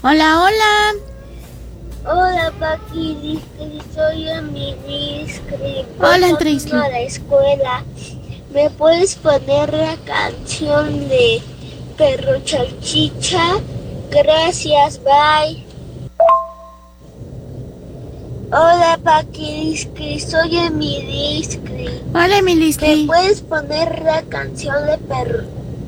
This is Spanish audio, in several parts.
Hola, hola. Hola, Paqui, soy Emily. Hola, Voy Tracy. camino a la escuela. ¿Me puedes poner la canción de Perro Salchicha? Gracias, bye. Hola, Paqui, soy Emily. Hola, ¿Me Emily. puedes poner la canción de Perro?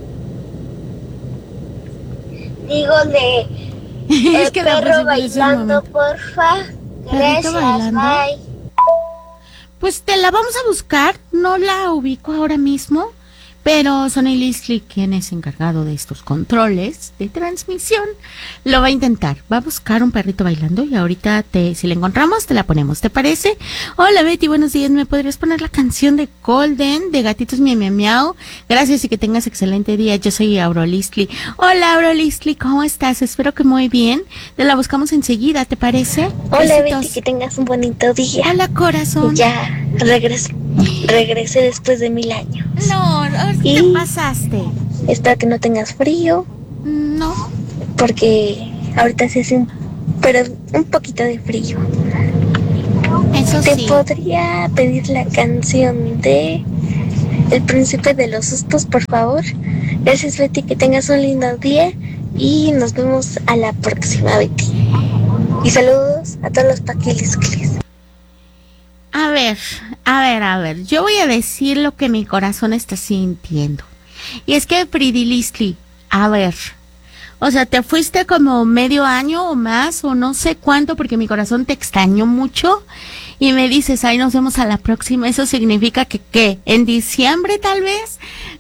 Es que no Perro pusimos ese bailando, momento. porfa. ¿Perrito Gracias, bailando? bye. Pues te la vamos a buscar. No la ubico ahora mismo. Pero Sonny Listley, quien es encargado de estos controles de transmisión, lo va a intentar. Va a buscar un perrito bailando y ahorita si la encontramos, te la ponemos. ¿Te parece? Hola Betty, buenos días. ¿Me podrías poner la canción de Golden, de Gatitos Miau Miau Miau? Gracias y que tengas excelente día. Yo soy Auro Listley. Hola Auro Listley, ¿cómo estás? Espero que muy bien. Te la buscamos enseguida, ¿te parece? Hola Besitos. Betty, que tengas un bonito día. Hola corazón. Ya regresé después de 1000 años. No, ¿qué te pasaste? Espero que no tengas frío, No. porque ahorita se hace un poquito de frío. Eso Te sí. podría pedir la canción de El Príncipe de los Sustos, por favor. Gracias Betty, que tengas un lindo día y nos vemos a la próxima, Betty. Y saludos a todos los paquiliscles. A ver. Yo voy a decir lo que mi corazón está sintiendo. Y es que, Pretty Listley, a ver. O sea, te fuiste como medio año o más, o no sé cuánto, porque mi corazón te extrañó mucho. Y me dices, ay, nos vemos a la próxima. ¿Eso significa que qué? ¿En diciembre tal vez?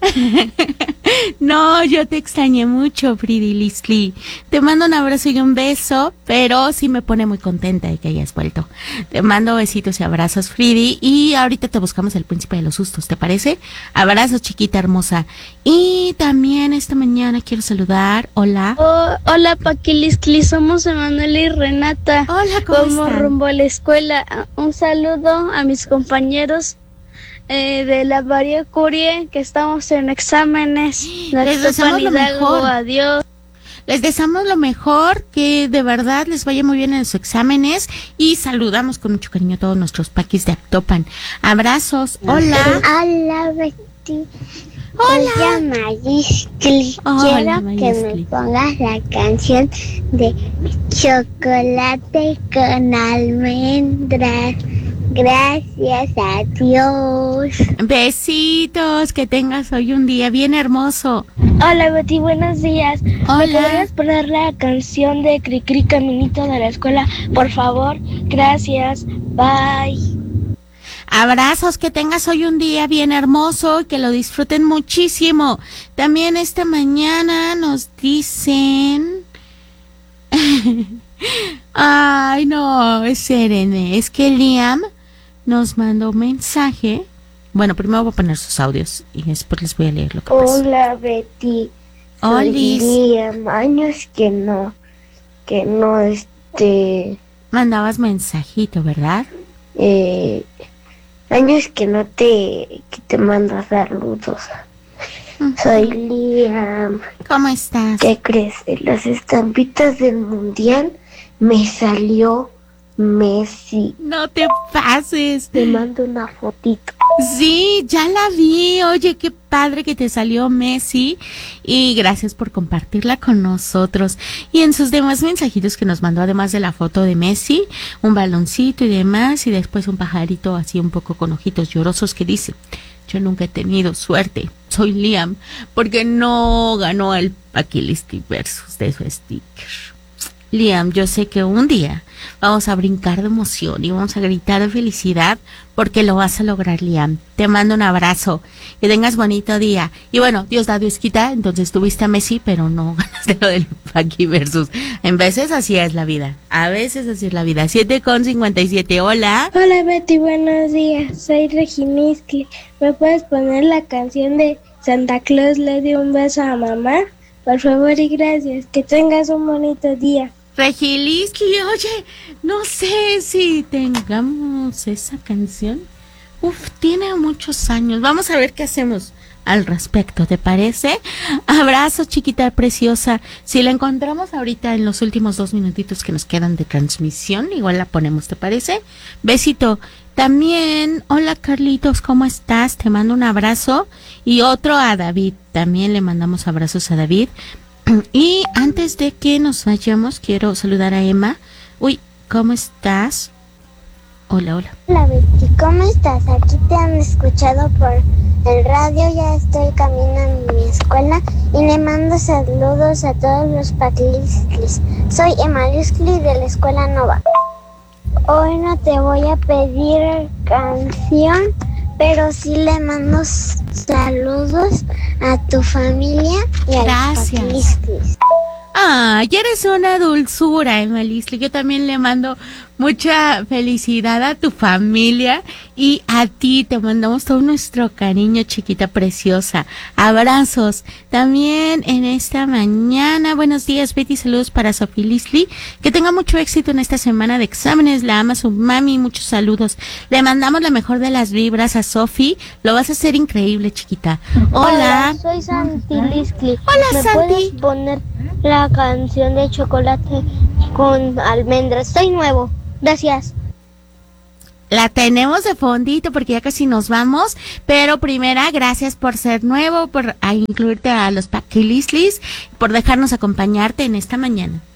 No, yo te extrañé mucho, Pretty Listley. Te mando un abrazo y un beso, pero sí me pone muy contenta de que hayas vuelto. Te mando besitos y abrazos, Freddy, y ahorita te buscamos el príncipe de los sustos, ¿te parece? Abrazos, chiquita hermosa. Y también esta mañana quiero saludar, hola. Hola Paquiliscli, somos Emanuel y Renata. Hola, ¿cómo Vamos están? rumbo a la escuela. Un saludo a mis compañeros de la María Curie, que estamos en exámenes. Les deseamos lo mejor. Adiós. Les deseamos lo mejor, que de verdad les vaya muy bien en sus exámenes y saludamos con mucho cariño a todos nuestros paquis de Actopan. Abrazos, hola. Hola Betty. Hola. Soy Mayiscli. Hola, Quiero que Mayiscli. me pongas la canción de Chocolate con almendras. Gracias a Dios. Besitos, que tengas hoy un día bien hermoso. Hola Betty, buenos días. ¿Me Hola. podrías poner la canción de Cricri Caminito de la escuela, por favor? Gracias. Bye. Abrazos, que tengas hoy un día bien hermoso y que lo disfruten muchísimo. También esta mañana nos dicen... Ay, no, espérenme, es que Liam nos mandó un mensaje. Bueno, primero voy a poner sus audios y después les voy a leer lo que pasó. Hola Betty. Olis. Liam. Años que no, Mandabas mensajito, ¿verdad? años que te mando saludos. Soy Liam. ¿Cómo estás? ¿Qué crees? En las estampitas del mundial me salió Messi. No te pases. Te mando una fotito. Sí, ya la vi. Oye, qué padre que te salió Messi. Y gracias por compartirla con nosotros. Y en sus demás mensajitos que nos mandó, además de la foto de Messi, un baloncito y demás, y después un pajarito así un poco con ojitos llorosos que dice: yo nunca he tenido suerte. Soy Liam, porque no ganó el Paquilistic versus de su sticker. Liam, yo sé que un día vamos a brincar de emoción y vamos a gritar de felicidad porque lo vas a lograr, Liam. Te mando un abrazo. Que tengas bonito día. Y bueno, Dios da, Dios quita. Entonces tuviste a Messi, pero no ganaste lo del Paqui versus. En veces así es la vida. A veces así es la vida. 7:57. Hola. Hola Betty, buenos días. Soy Reginiski. ¿Me puedes poner la canción de Santa Claus le dio un beso a mamá? Por favor y gracias. Que tengas un bonito día. Regiliski, oye, no sé si tengamos esa canción. Uf, tiene muchos años. Vamos a ver qué hacemos al respecto, ¿te parece? Abrazo, chiquita preciosa. Si la encontramos ahorita en los últimos 2 minutitos que nos quedan de transmisión, igual la ponemos, ¿te parece? Besito. También, hola Carlitos, ¿cómo estás? Te mando un abrazo. Y otro a David, también le mandamos abrazos a David. Y antes de que nos vayamos, quiero saludar a Emma. Uy, ¿cómo estás? Hola, hola. Hola Betty, ¿cómo estás? Aquí te han escuchado por el radio, ya estoy camino a mi escuela y le mando saludos a todos los Patlistlis. Soy Emma Lisli de la Escuela Nova. Hoy no te voy a pedir canción, pero sí le mando saludos a tu familia y a los Patlistlis. Ay, eres una dulzura, Emma Lisli. Yo también le mando mucha felicidad a tu familia y a ti. Te mandamos todo nuestro cariño, chiquita preciosa. Abrazos. También en esta mañana, buenos días, Betty. Saludos para Sophie Lisli. Que tenga mucho éxito en esta semana de exámenes. La ama su mami. Muchos saludos. Le mandamos la mejor de las vibras a Sophie. Lo vas a hacer increíble, chiquita. Hola. Soy Santi Lisli. Hola, ¿Me Santi. puedes poner la canción de chocolate con almendras? Soy nuevo. Gracias. La tenemos de fondito porque ya casi nos vamos, pero primera, gracias por ser nuevo, por incluirte a los Paquilislis, por dejarnos acompañarte en esta mañana.